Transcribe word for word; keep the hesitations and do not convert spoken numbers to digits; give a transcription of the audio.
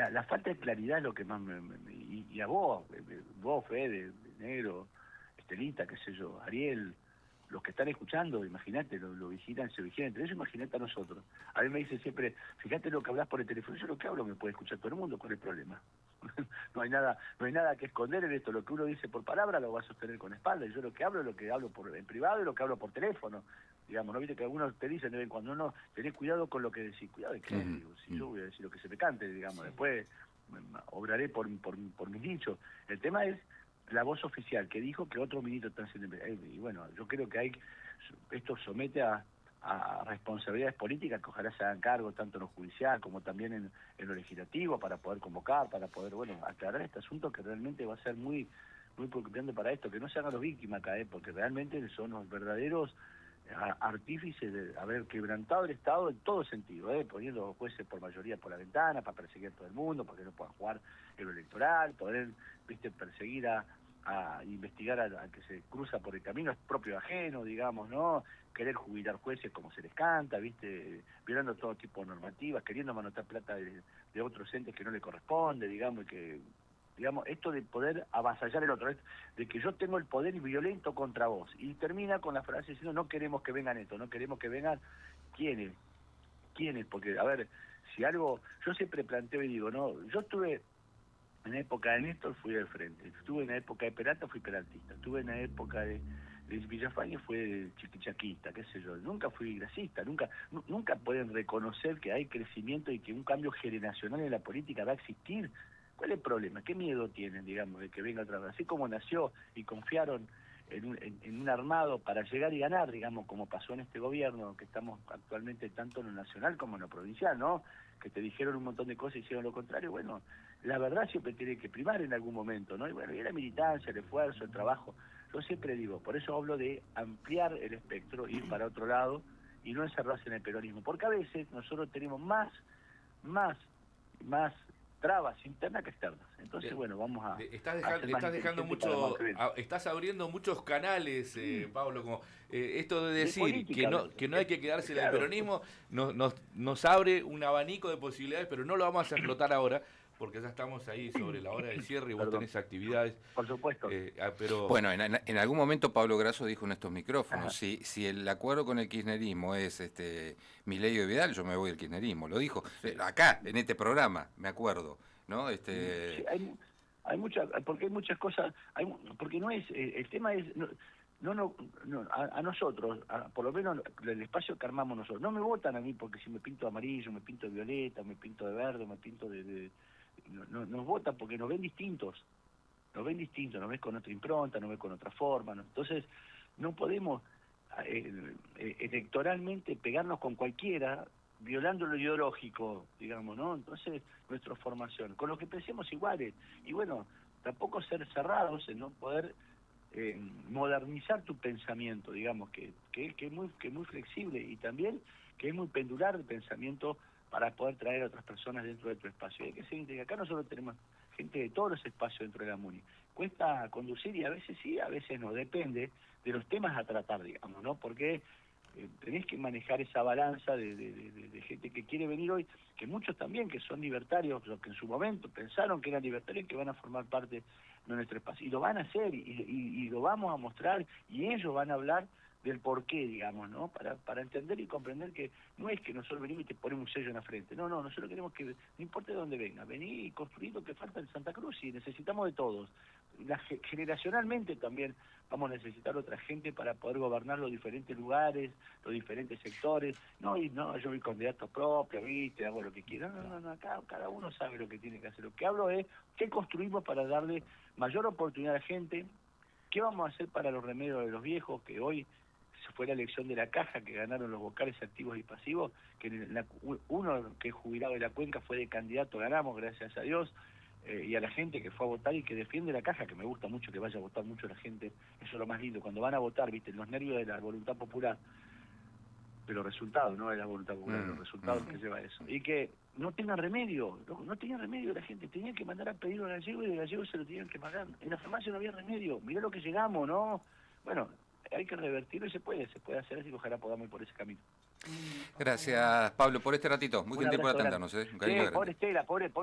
la, la falta de claridad es lo que más me... me- me- y, y a vos, vos, Fede, Negro, Estelita, qué sé yo, Ariel, los que están escuchando, imagínate, lo, lo vigilan, se vigilan entre ellos, imagínate a nosotros. A mí me dicen siempre, fíjate lo que hablas por el teléfono, yo lo que hablo me puede escuchar todo el mundo, ¿cuál es el problema? no hay nada no hay nada que esconder en esto, lo que uno dice por palabra lo va a sostener con espalda, y yo lo que hablo es lo que hablo por en privado y lo que hablo por teléfono, digamos, ¿no? Viste que algunos te dicen de vez en cuando, no, tenés cuidado con lo que decís, cuidado de qué, Ujú, digo, si yo voy a decir lo que se me cante, digamos, después mm, obraré por, por, por mis dichos. El tema es la voz oficial que dijo que otros ministros están siendo... Y bueno, yo creo que hay esto somete a, a responsabilidades políticas que ojalá se hagan cargo tanto en lo judicial como también en, en lo legislativo para poder convocar, para poder, bueno, aclarar este asunto que realmente va a ser muy muy preocupante para esto, que no se hagan los víctimas acá, ¿eh? Porque realmente son los verdaderos a, artífices de haber quebrantado el Estado en todo sentido, ¿eh? Poniendo los jueces por mayoría por la ventana para perseguir a todo el mundo, para que no puedan jugar en lo electoral, poder, viste, perseguir a a investigar al a que se cruza por el camino, es propio ajeno, digamos, ¿no? Querer jubilar jueces como se les canta, ¿viste? Violando todo tipo de normativas, queriendo manotar plata de, de otros entes que no le corresponde, digamos, y que, digamos, esto de poder avasallar el otro, de que yo tengo el poder violento contra vos, y termina con la frase diciendo, no queremos que vengan esto, no queremos que vengan, ¿quiénes? ¿Quiénes? Porque, a ver, si algo, yo siempre planteo y digo, no, yo estuve... En la época de Néstor fui del frente, estuve en la época de Peralta, fui peraltista, estuve en la época de, de Villafañe, fue chiquichaquista, qué sé yo, nunca fui grasista, nunca nu- nunca pueden reconocer que hay crecimiento y que un cambio generacional en la política va a existir. ¿Cuál es el problema? ¿Qué miedo tienen, digamos, de que venga otra vez? Así como nació y confiaron en un, en, en un armado para llegar y ganar, digamos, como pasó en este gobierno, que estamos actualmente tanto en lo nacional como en lo provincial, ¿no? Que te dijeron un montón de cosas y hicieron lo contrario, bueno, la verdad siempre tiene que primar en algún momento, ¿no? Y bueno, y la militancia, el esfuerzo, el trabajo, yo siempre digo, por eso hablo de ampliar el espectro, ir para otro lado y no encerrarse en el peronismo, porque a veces nosotros tenemos más, más, más trabas internas que externas. Entonces, De- bueno, vamos a, de- estás a dejando, ser más estás dejando inteligentes para más que mucho, bien. a- estás abriendo muchos canales, eh, Pablo, como eh, esto de De decir que política, no, que no hay que eh, quedarse en el claro, peronismo, nos, nos, nos abre un abanico de posibilidades, pero no lo vamos a explotar ahora, porque ya estamos ahí sobre la hora del cierre y vos perdón, tenés actividades, por supuesto. eh, ah, pero Bueno, en, en- en algún momento Pablo Grasso dijo en estos micrófonos, Ajá. si, si el acuerdo con el kirchnerismo es este Milei o Vidal, yo me voy del kirchnerismo, lo dijo eh, sí. acá, en este programa, me acuerdo, ¿no? Sí, Este, hay, mu- hay muchas, porque hay muchas cosas, hay, mu- porque no es, eh, el tema es, no, no, no, no, a, a nosotros, a- por lo menos el espacio que armamos nosotros, no me votan a mí porque si me pinto de amarillo, me pinto de violeta, me pinto de verde, me pinto de... de- no, no- nos votan porque nos ven distintos, nos ven distintos, nos ven con otra impronta, nos ven con otra forma, ¿no? Entonces no podemos eh, eh, electoralmente pegarnos con cualquiera, violando lo ideológico, digamos, ¿no? Entonces, nuestra formación, con los que pensemos iguales, y bueno, tampoco ser cerrados en no poder eh, modernizar tu pensamiento, digamos, que, que, que, es muy, que es muy flexible y también que es muy pendular el pensamiento para poder traer a otras personas dentro de tu espacio. Y hay que ser íntegra. Acá nosotros tenemos gente de todos los espacios dentro de la MUNI. Cuesta conducir y a veces sí, a veces no, depende de los temas a tratar, digamos, ¿no? Porque eh, tenés que manejar esa balanza de, de, de, de gente que quiere venir hoy, que muchos también que son libertarios, los que en su momento pensaron que eran libertarios, que van a formar parte de nuestro espacio. Y lo van a hacer y, y, y lo vamos a mostrar y ellos van a hablar del porqué, digamos, ¿no? Para, para entender y comprender que no es que nosotros venimos y te ponemos un sello en la frente. No, no, nosotros queremos que, no importa de dónde venga, vení y construir lo que falta en Santa Cruz y necesitamos de todos. La, generacionalmente también vamos a necesitar otra gente para poder gobernar los diferentes lugares, los diferentes sectores. No, y no, yo voy con datos propios, viste, hago lo que quiera. No, no, no, acá cada uno sabe lo que tiene que hacer. Lo que hablo es qué construimos para darle mayor oportunidad a la gente, qué vamos a hacer para los remedios de los viejos, que hoy fue la elección de la caja, que ganaron los vocales activos y pasivos, que la, uno que es jubilado de la Cuenca fue de candidato, ganamos, gracias a Dios, eh, y a la gente que fue a votar y que defiende la caja, que me gusta mucho que vaya a votar mucho la gente, eso es lo más lindo, cuando van a votar, viste, los nervios de la voluntad popular, de los resultados, no de la voluntad popular, de los mm, resultados mm. que lleva eso, y que no tengan remedio, no, no tenía remedio la gente, tenían que mandar a pedir a gallego y el gallego se lo tenían que pagar, en la farmacia no había remedio, mirá lo que llegamos, ¿no? Bueno, hay que revertirlo y se puede, se puede hacer así que ojalá podamos ir por ese camino. Gracias Pablo por este ratito, muy Un gentil por abrazo grande. atendernos, ¿eh? Un cariño Sí, pobre grande. Estela, pobre, pobre